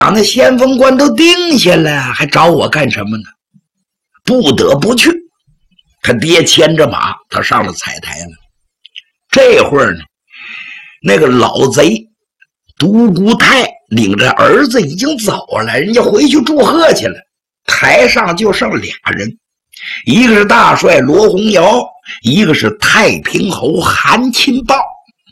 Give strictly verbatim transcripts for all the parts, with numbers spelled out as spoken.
把那先锋官都定下了，还找我干什么呢？不得不去。他爹牵着马，他上了彩台了。这会儿呢，那个老贼独孤泰领着儿子已经走了，人家回去祝贺去了。台上就剩俩人，一个是大帅罗洪尧，一个是太平侯韩钦豹。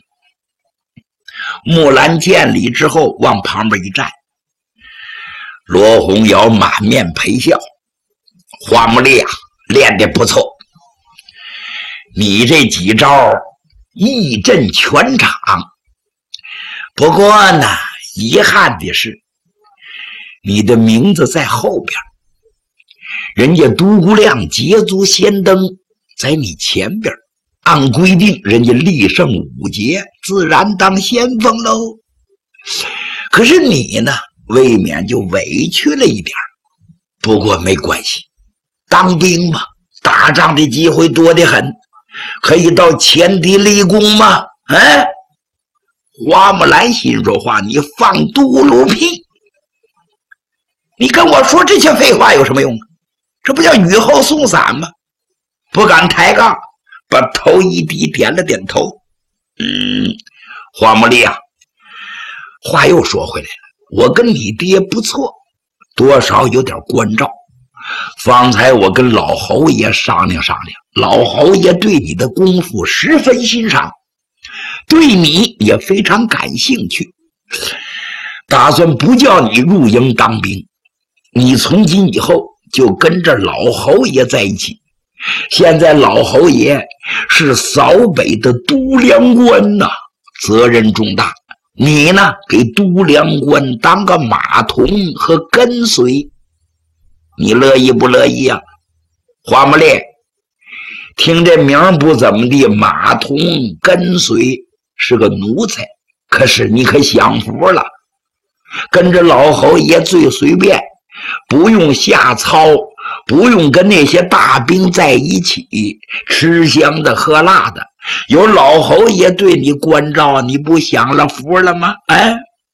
木兰见礼之后，往旁边一站。罗洪尧满面陪笑：“花木力啊，练得不错，你这几招一震全场。不过呢，遗憾的是，你的名字在后边，人家独孤亮捷足先登，在你前边。按规定，人家立胜五捷，自然当先锋喽。可是你呢，未免就委屈了一点。不过没关系，当兵嘛，打仗的机会多得很，可以到前敌立功吗？哎，花木兰心说话，你放嘟噜屁！你跟我说这些废话有什么用啊？这不叫雨后送伞吗？不敢抬杠，把头一低，点了点头。嗯，花木力啊，话又说回来了，我跟你爹不错，多少有点关照。方才我跟老侯爷商量商量，老侯爷对你的功夫十分欣赏，对你也非常感兴趣，打算不叫你入营当兵，你从今以后就跟着老侯爷在一起。现在老侯爷是扫北的都梁官呐、啊，责任重大。你呢，给都梁官当个马童和跟随，你乐意不乐意啊？花木烈，听这名不怎么地，马童跟随是个奴才，可是你可享福了，跟着老侯爷最随便，不用下操，不用跟那些大兵在一起吃香的喝辣的，有老侯爷对你关照，你不享了福了吗？哎，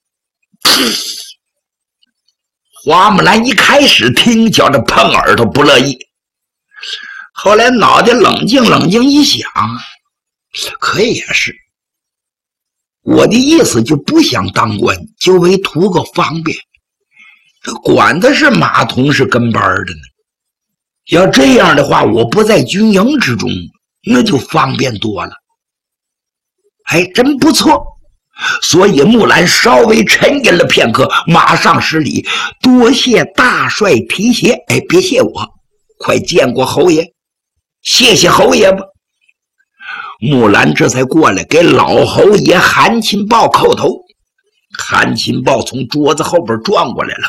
花木兰一开始听觉着碰耳朵不乐意，后来脑袋冷静冷静一想，可也是，我的意思就不想当官，就为图个方便，这管的是马童是跟班的呢。要这样的话，我不在军营之中，那就方便多了。哎，真不错。所以木兰稍微沉吟了片刻，马上施礼，多谢大帅提携。哎，别谢我，快见过侯爷，谢谢侯爷吧。木兰这才过来给老侯爷韩钦豹叩头。韩钦豹从桌子后边转过来了。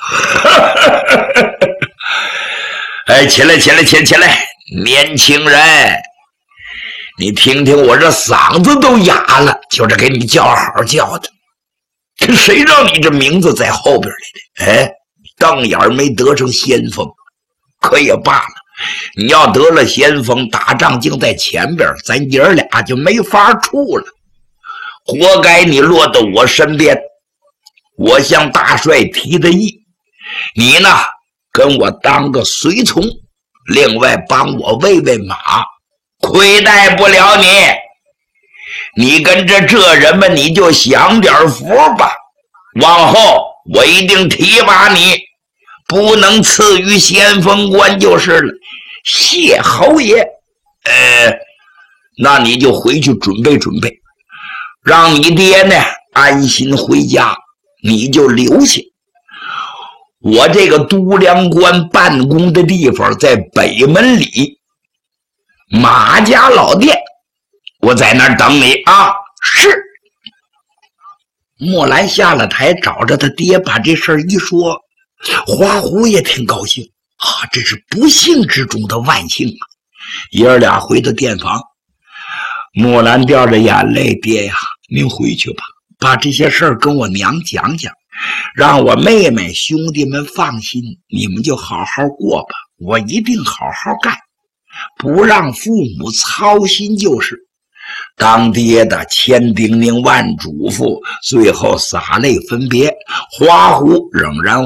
哎，起来起来起来起来，年轻人，你听听我这嗓子都哑了，就这给你叫好叫的，谁让你这名字在后边来的？哎，瞪眼没得成先锋，可也罢了，你要得了先锋，打仗竟在前边，咱爷俩就没法处了，活该你落到我身边。我向大帅提的议，你呢跟我当个随从，另外帮我喂喂马，亏待不了你。你跟着这人们，你就享点福吧。往后我一定提拔你，不能赐予先锋官就是了。谢侯爷。呃，那你就回去准备准备，让你爹呢安心回家，你就留下。我这个都梁官办公的地方在北门里马家老店，我在那儿等你啊。是。莫兰下了台，找着他爹，把这事儿一说，花狐也挺高兴啊，这是不幸之中的万幸啊。爷儿俩回到店房，莫兰掉着眼泪，爹呀，您回去吧，把这些事儿跟我娘讲讲，让我妹妹兄弟们放心，你们就好好过吧，我一定好好干，不让父母操心就是。 当爹的千叮咛万嘱咐，最后洒泪分别，华虎仍然